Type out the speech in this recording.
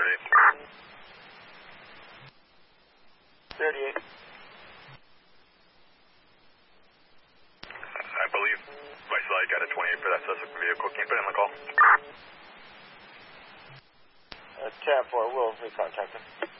38. I believe Vice Valley got a 28 for that suspect vehicle. Can you put in the call? 10-4, we'll recontact him.